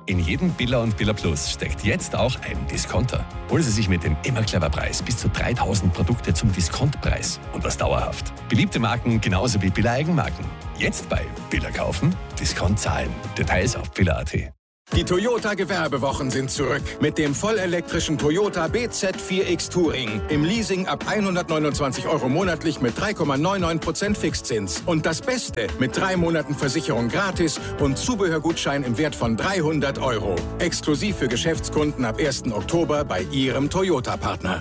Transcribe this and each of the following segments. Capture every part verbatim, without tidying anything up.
In jedem Billa und Billa Plus steckt jetzt auch ein Discounter. Holen Sie sich mit dem Immer Clever Preis bis zu dreitausend Produkte zum Diskontpreis. Und das dauerhaft. Beliebte Marken genauso wie Billa Eigenmarken. Jetzt bei Billa kaufen, Discount zahlen. Details auf billa punkt at. Die Toyota-Gewerbewochen sind zurück. Mit dem vollelektrischen Toyota B Z vier X Touring. Im Leasing ab hundertneunundzwanzig Euro monatlich mit drei Komma neunundneunzig Prozent Fixzins. Und das Beste, mit drei Monaten Versicherung gratis und Zubehörgutschein im Wert von dreihundert Euro. Exklusiv für Geschäftskunden ab ersten Oktober bei Ihrem Toyota-Partner.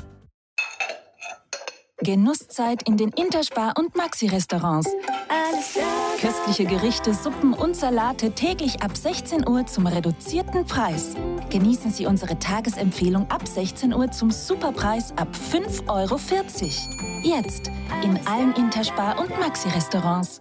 Genusszeit in den Interspar- und Maxi-Restaurants. Köstliche Gerichte, Suppen und Salate täglich ab sechzehn Uhr zum reduzierten Preis. Genießen Sie unsere Tagesempfehlung ab sechzehn Uhr zum Superpreis ab fünf Euro vierzig. Jetzt in allen Interspar- und Maxi-Restaurants.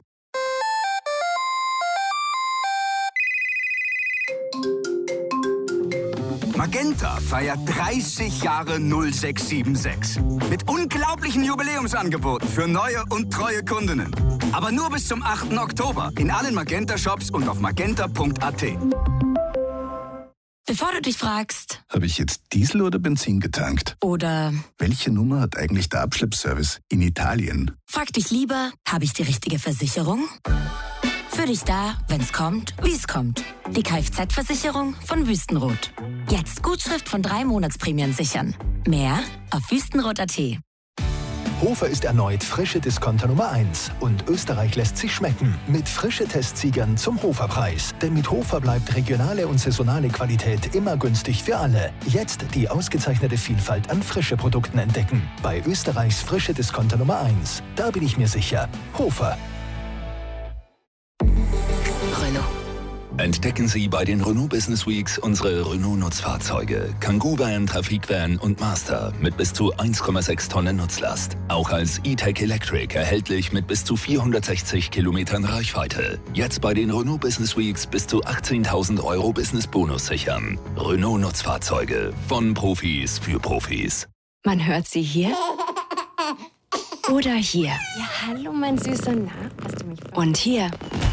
Magenta feiert dreißig Jahre null sechs sieben sechs. Mit unglaublichen Jubiläumsangeboten für neue und treue Kundinnen. Aber nur bis zum achten Oktober in allen Magenta-Shops und auf magenta punkt at. Bevor du dich fragst, habe ich jetzt Diesel oder Benzin getankt? Oder welche Nummer hat eigentlich der Abschleppservice in Italien? frag dich lieber, habe ich die richtige Versicherung? Für dich da, wenn's kommt, wie's kommt. Die Kfz-Versicherung von Wüstenrot. Jetzt Gutschrift von drei Monatsprämien sichern. Mehr auf wüstenrot punkt at. Hofer ist erneut frische Discounter Nummer eins und Österreich lässt sich schmecken mit frische Testsiegern zum Hoferpreis. Denn mit Hofer bleibt regionale und saisonale Qualität immer günstig für alle. Jetzt die ausgezeichnete Vielfalt an frische Produkten entdecken. Bei Österreichs frische Discounter Nummer eins. Da bin ich mir sicher. Hofer. Renault. Entdecken Sie bei den Renault Business Weeks unsere Renault-Nutzfahrzeuge. Kangoo-Van, Trafikvan und Master mit bis zu eins Komma sechs Tonnen Nutzlast. Auch als E-Tech Electric erhältlich mit bis zu vierhundertsechzig Kilometern Reichweite. Jetzt bei den Renault Business Weeks bis zu achtzehntausend Euro Business-Bonus sichern. Renault-Nutzfahrzeuge von Profis für Profis. Man hört sie hier oder hier. Ja, hallo, mein Süßer. Na, hast du mich gefragt? Und hier.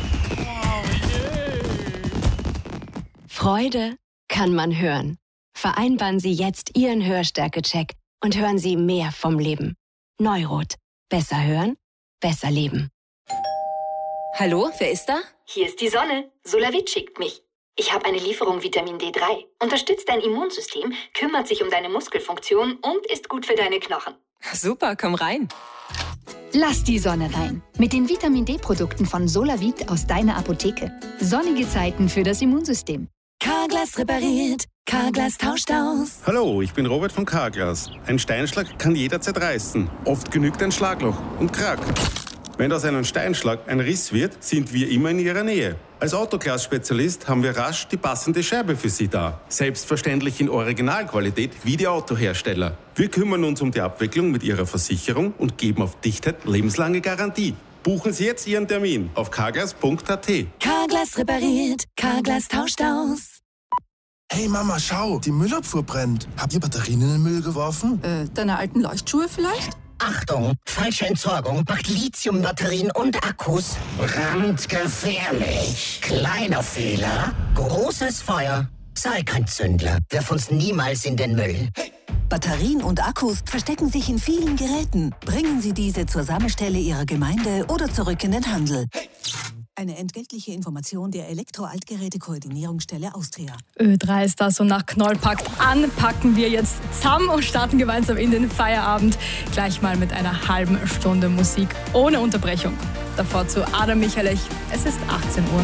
Freude kann man hören. Vereinbaren Sie jetzt Ihren Hörstärke-Check und hören Sie mehr vom Leben. Neurot. Besser hören, besser leben. Hallo, wer ist da? Hier ist die Sonne. Solavit schickt mich. Ich habe eine Lieferung Vitamin D drei. Unterstützt dein Immunsystem, kümmert sich um deine Muskelfunktion und ist gut für deine Knochen. Super, komm rein. Lass die Sonne rein. Mit den Vitamin-D-Produkten von Solavit aus deiner Apotheke. Sonnige Zeiten für das Immunsystem. Carglass repariert, Carglass tauscht aus. Hallo, ich bin Robert von Carglass. Ein Steinschlag kann jederzeit reißen. Oft genügt ein Schlagloch und Krack. Wenn aus einem Steinschlag ein Riss wird, sind wir immer in Ihrer Nähe. Als Autoglas-Spezialist haben wir rasch die passende Scheibe für Sie da. Selbstverständlich in Originalqualität wie die Autohersteller. Wir kümmern uns um die Abwicklung mit Ihrer Versicherung und geben auf Dichtheit lebenslange Garantie. Buchen Sie jetzt Ihren Termin auf carglass punkt at. Carglass repariert, Carglass tauscht aus. Hey Mama, schau, die Müllabfuhr brennt. Habt ihr Batterien in den Müll geworfen? Äh, deine alten Leuchtschuhe vielleicht? Achtung, falsche Entsorgung macht Lithiumbatterien und Akkus brandgefährlich. Kleiner Fehler, großes Feuer. Sei kein Zündler, wirf uns niemals in den Müll. Hey. Batterien und Akkus verstecken sich in vielen Geräten. Bringen Sie diese zur Sammelstelle Ihrer Gemeinde oder zurück in den Handel. Hey. Eine entgeltliche Information der Elektro-Altgeräte-Koordinierungsstelle Austria. Ö drei ist das und nach Knollpakt anpacken wir jetzt zusammen und starten gemeinsam in den Feierabend. Gleich mal mit einer halben Stunde Musik ohne Unterbrechung. Davor zu Adam Michalech. Es ist achtzehn Uhr.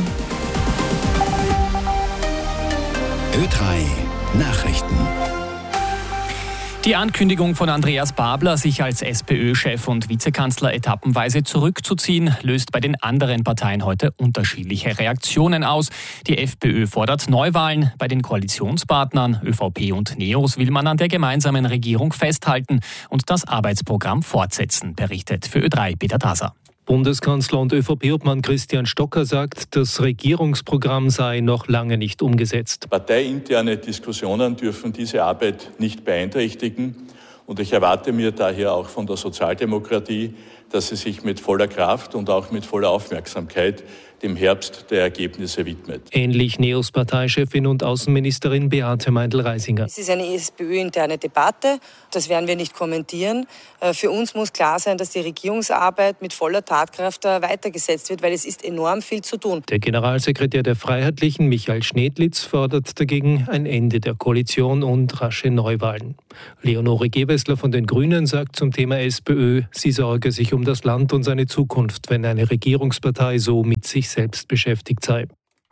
Ö drei Nachrichten. Die Ankündigung von Andreas Babler, sich als SPÖ-Chef und Vizekanzler etappenweise zurückzuziehen, löst bei den anderen Parteien heute unterschiedliche Reaktionen aus. Die FPÖ fordert Neuwahlen. Bei den Koalitionspartnern ÖVP und NEOS will man an der gemeinsamen Regierung festhalten und das Arbeitsprogramm fortsetzen, berichtet für Ö drei Peter Daser. Bundeskanzler und ÖVP-Obmann Christian Stocker sagt, das Regierungsprogramm sei noch lange nicht umgesetzt. Parteiinterne Diskussionen dürfen diese Arbeit nicht beeinträchtigen. Und ich erwarte mir daher auch von der Sozialdemokratie, dass sie sich mit voller Kraft und auch mit voller Aufmerksamkeit dem Herbst der Ergebnisse widmet. Ähnlich Neos-Parteichefin und Außenministerin Beate Meindl-Reisinger. Es ist eine SPÖ-interne Debatte, das werden wir nicht kommentieren. Für uns muss klar sein, dass die Regierungsarbeit mit voller Tatkraft weitergesetzt wird, weil es ist enorm viel zu tun. Der Generalsekretär der Freiheitlichen, Michael Schnedlitz, fordert dagegen ein Ende der Koalition und rasche Neuwahlen. Leonore Gewessler von den Grünen sagt zum Thema SPÖ, sie sorge sich um das Land und seine Zukunft, wenn eine Regierungspartei so mit sich selbst beschäftigt sei.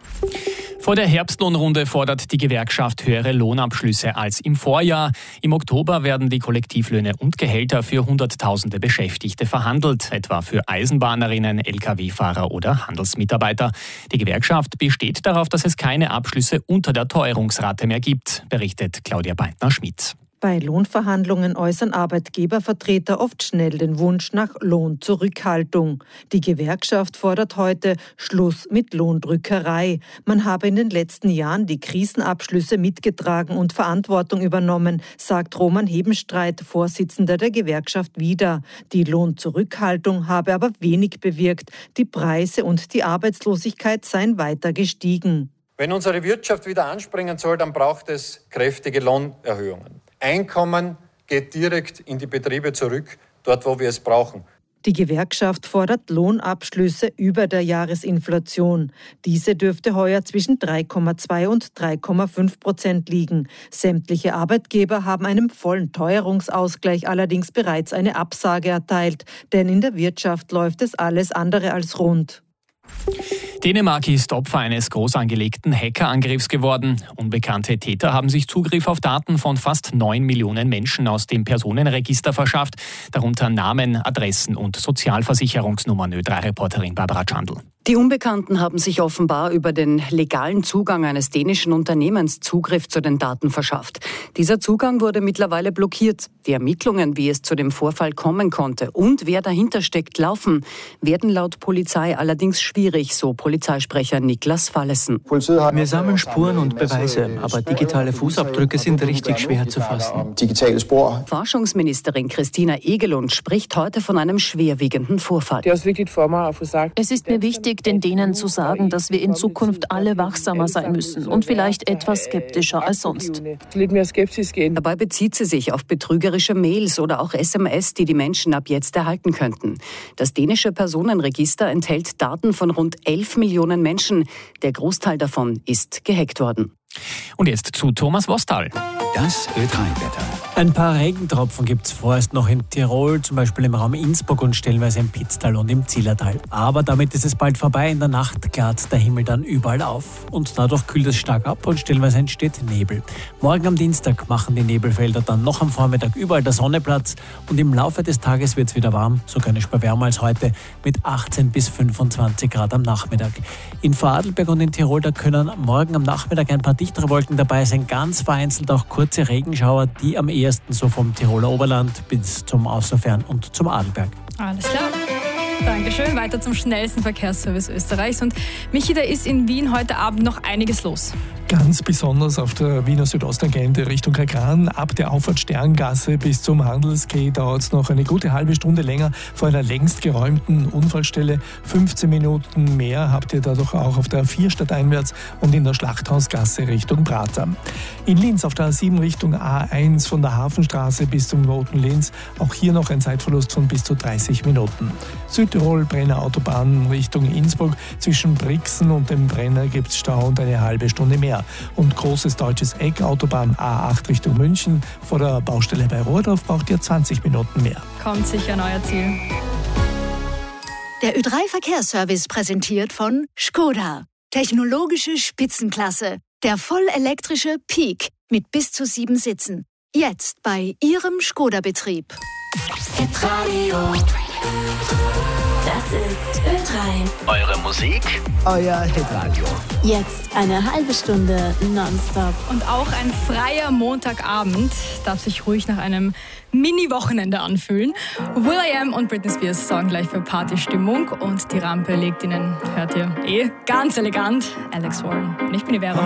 Vor der Herbstlohnrunde fordert die Gewerkschaft höhere Lohnabschlüsse als im Vorjahr. Im Oktober werden die Kollektivlöhne und Gehälter für Hunderttausende Beschäftigte verhandelt, etwa für Eisenbahnerinnen, L K W-Fahrer oder Handelsmitarbeiter. Die Gewerkschaft besteht darauf, dass es keine Abschlüsse unter der Teuerungsrate mehr gibt, berichtet Claudia Beintner-Schmidt. Bei Lohnverhandlungen äußern Arbeitgebervertreter oft schnell den Wunsch nach Lohnzurückhaltung. Die Gewerkschaft fordert heute Schluss mit Lohndrückerei. Man habe in den letzten Jahren die Krisenabschlüsse mitgetragen und Verantwortung übernommen, sagt Roman Hebenstreit, Vorsitzender der Gewerkschaft, wieder. Die Lohnzurückhaltung habe aber wenig bewirkt. Die Preise und die Arbeitslosigkeit seien weiter gestiegen. Wenn unsere Wirtschaft wieder anspringen soll, dann braucht es kräftige Lohnerhöhungen. Einkommen geht direkt in die Betriebe zurück, dort wo wir es brauchen. Die Gewerkschaft fordert Lohnabschlüsse über der Jahresinflation. Diese dürfte heuer zwischen drei Komma zwei und drei Komma fünf Prozent liegen. Sämtliche Arbeitgeber haben einem vollen Teuerungsausgleich allerdings bereits eine Absage erteilt, denn in der Wirtschaft läuft es alles andere als rund. Dänemark ist Opfer eines groß angelegten Hackerangriffs geworden. Unbekannte Täter haben sich Zugriff auf Daten von fast neun Millionen Menschen aus dem Personenregister verschafft, darunter Namen, Adressen und Sozialversicherungsnummern. Ö drei Reporterin Barbara Chandl. Die Unbekannten haben sich offenbar über den legalen Zugang eines dänischen Unternehmens Zugriff zu den Daten verschafft. Dieser Zugang wurde mittlerweile blockiert. Die Ermittlungen, wie es zu dem Vorfall kommen konnte und wer dahinter steckt, laufen, werden laut Polizei allerdings schwierig, so Polizeisprecher Niklas Fallesen. Wir sammeln Spuren und Beweise, aber digitale Fußabdrücke sind richtig schwer zu fassen. Forschungsministerin Christina Egelund spricht heute von einem schwerwiegenden Vorfall. Es ist mir wichtig, den Dänen zu sagen, dass wir in Zukunft alle wachsamer sein müssen und vielleicht etwas skeptischer als sonst. Dabei bezieht sie sich auf betrügerische Mails oder auch S M S, die die Menschen ab jetzt erhalten könnten. Das dänische Personenregister enthält Daten von rund elf Millionen Menschen. Der Großteil davon ist gehackt worden. Und jetzt zu Thomas Wostal. Das Ö drei Wetter. Ein paar Regentropfen gibt es vorerst noch in Tirol, zum Beispiel im Raum Innsbruck und stellenweise im Pitztal und im Zillertal. Aber damit ist es bald vorbei. In der Nacht klart der Himmel dann überall auf. Und dadurch kühlt es stark ab und stellenweise entsteht Nebel. Morgen am Dienstag machen die Nebelfelder dann noch am Vormittag überall der Sonne Platz. Und im Laufe des Tages wird es wieder warm, sogar nicht mehr wärmer als heute, mit achtzehn bis fünfundzwanzig Grad am Nachmittag. In Vorarlberg und in Tirol, da können morgen am Nachmittag ein paar dichtere Wolken dabei sein, ganz vereinzelt auch kurze Regenschauer, die am ehesten so vom Tiroler Oberland bis zum Außerfern und zum Adelberg. Alles klar. Dankeschön. Weiter zum schnellsten Verkehrsservice Österreichs. Und Michi, da ist in Wien heute Abend noch einiges los. Ganz besonders auf der Wiener Südostagente Richtung Kagran. Ab der Auffahrt Sterngasse bis zum Handelsquai dauert es noch eine gute halbe Stunde länger vor einer längst geräumten Unfallstelle. fünfzehn Minuten mehr habt ihr dadurch auch auf der A vier stadteinwärts und in der Schlachthausgasse Richtung Prater. In Linz auf der A sieben Richtung A eins von der Hafenstraße bis zum Roten Linz. Auch hier noch ein Zeitverlust von bis zu dreißig Minuten. Südtirol Brenner Autobahn Richtung Innsbruck. Zwischen Brixen und dem Brenner gibt es Stau und eine halbe Stunde mehr. Und großes deutsches Eck, Autobahn A acht Richtung München. Vor der Baustelle bei Rohrdorf braucht ihr zwanzig Minuten mehr. Kommt sicher ein neuer Ziel. Der Ö drei Verkehrsservice präsentiert von Skoda. Technologische Spitzenklasse. Der vollelektrische Peak mit bis zu sieben Sitzen. Jetzt bei Ihrem Skoda-Betrieb. Hitradio. Das ist Ö drei. Eure Musik, euer Hitradio. Jetzt eine halbe Stunde nonstop. Und auch ein freier Montagabend darf sich ruhig nach einem Mini-Wochenende anfühlen. will.i.am und Britney Spears sorgen gleich für Partystimmung und die Rampe legt Ihnen, hört ihr, eh ganz elegant, Alex Warren. Und ich bin die Vera.